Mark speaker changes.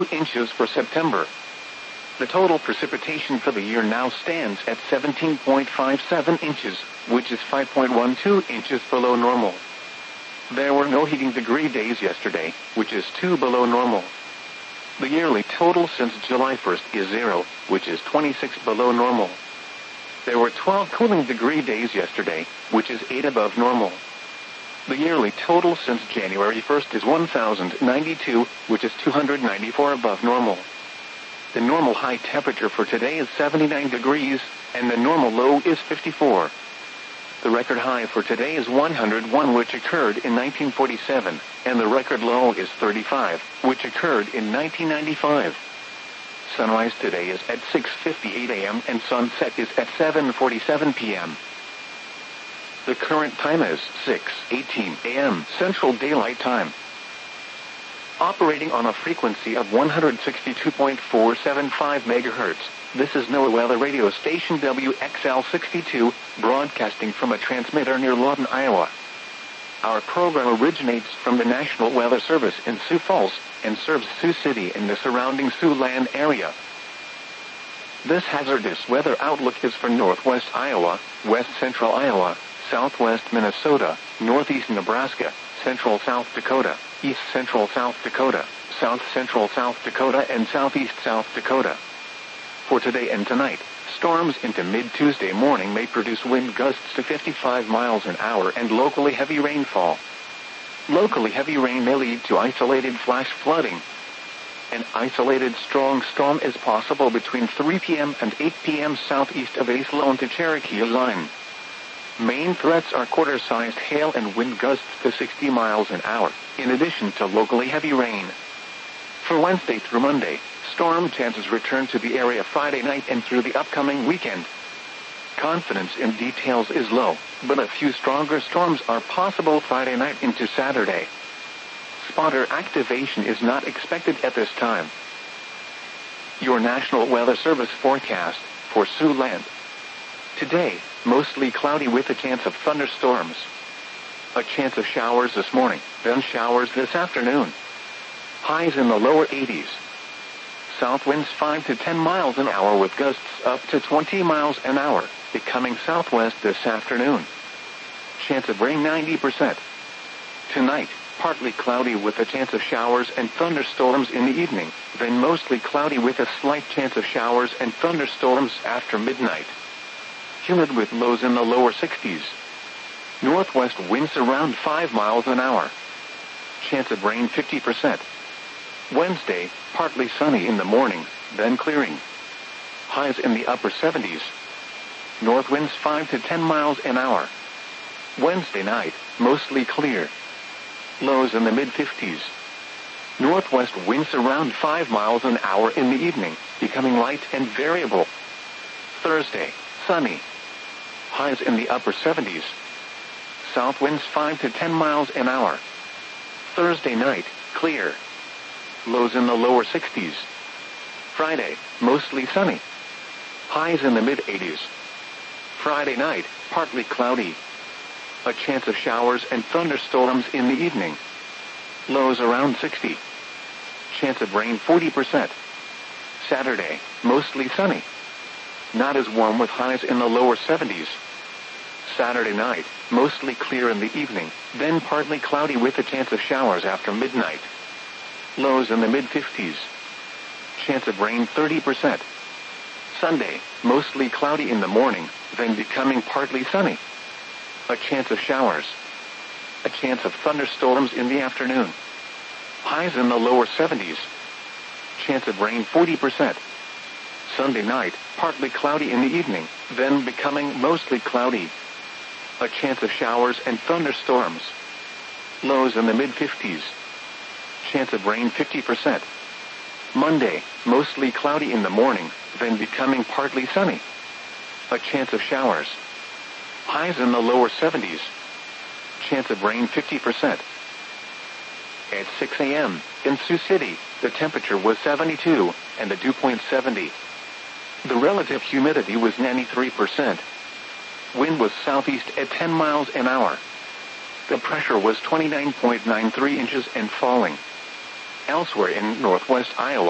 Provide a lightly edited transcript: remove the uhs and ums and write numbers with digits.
Speaker 1: inches for September. The total precipitation for the year now stands at 17.57 inches, which is 5.12 inches below normal. There were no heating degree days yesterday, which is 2 below normal. The yearly total since July 1st is 0, which is 26 below normal. There were 12 cooling degree days yesterday, which is 8 above normal. The yearly total since January 1st is 1,092, which is 294 above normal. The normal high temperature for today is 79 degrees, and the normal low is 54. The record high for today is 101, which occurred in 1947, and the record low is 35, which occurred in 1995. Sunrise today is at 6:58 a.m. and sunset is at 7:47 p.m. The current time is 6:18 a.m. Central Daylight Time. Operating on a frequency of 162.475 MHz, this is NOAA Weather Radio Station WXL62, broadcasting from a transmitter near Lawton, Iowa. Our program originates from the National Weather Service in Sioux Falls, and serves Sioux City and the surrounding Siouxland area. This hazardous weather outlook is for northwest Iowa, west central Iowa, southwest Minnesota, northeast Nebraska, central South Dakota, east central South Dakota, south central South Dakota, and southeast South Dakota. For today and tonight, storms into mid-Tuesday morning may produce wind gusts to 55 miles an hour and locally heavy rainfall. Locally heavy rain may lead to isolated flash flooding. An isolated strong storm is possible between 3 p.m. and 8 p.m. southeast of Ace Lone to Cherokee line. Main threats are quarter-sized hail and wind gusts to 60 miles an hour, in addition to locally heavy rain. For Wednesday through Monday, storm chances return to the area Friday night and through the upcoming weekend. Confidence in details is low, but a few stronger storms are possible Friday night into Saturday. Spotter activation is not expected at this time. Your National Weather Service forecast for Siouxland. Today, mostly cloudy with a chance of thunderstorms. A chance of showers this morning, then showers this afternoon. Highs in the lower 80s. South winds 5 to 10 miles an hour with gusts up to 20 miles an hour, becoming southwest this afternoon. Chance of rain 90%. Tonight, partly cloudy with a chance of showers and thunderstorms in the evening, then mostly cloudy with a slight chance of showers and thunderstorms after midnight. Humid with lows in the lower 60s. Northwest winds around 5 miles an hour. Chance of rain 50%. Wednesday, partly sunny in the morning, then clearing. Highs in the upper 70s. North winds 5 to 10 miles an hour. Wednesday night, mostly clear. Lows in the mid-50s. Northwest winds around 5 miles an hour in the evening, becoming light and variable. Thursday, sunny. Highs in the upper 70s. South winds 5 to 10 miles an hour. Thursday night, clear. Lows in the lower 60s. Friday, mostly sunny. Highs in the mid-80s. Friday night, partly cloudy. A chance of showers and thunderstorms in the evening. Lows around 60. Chance of rain 40%. Saturday, mostly sunny. Not as warm with highs in the lower 70s. Saturday night, mostly clear in the evening, then partly cloudy with a chance of showers after midnight. Lows in the mid-50s. Chance of rain 30%. Sunday, mostly cloudy in the morning, then becoming partly sunny. A chance of showers. A chance of thunderstorms in the afternoon. Highs in the lower 70s. Chance of rain 40%. Sunday night, partly cloudy in the evening, then becoming mostly cloudy. A chance of showers and thunderstorms. Lows in the mid-50s. Chance of rain 50%. Monday, mostly cloudy in the morning, then becoming partly sunny. A chance of showers. Highs in the lower 70s. Chance of rain 50%. At 6 a.m., in Sioux City, the temperature was 72, and the dew point 70. The relative humidity was 93%. Wind was southeast at 10 miles an hour. The pressure was 29.93 inches and falling. Elsewhere in northwest Iowa,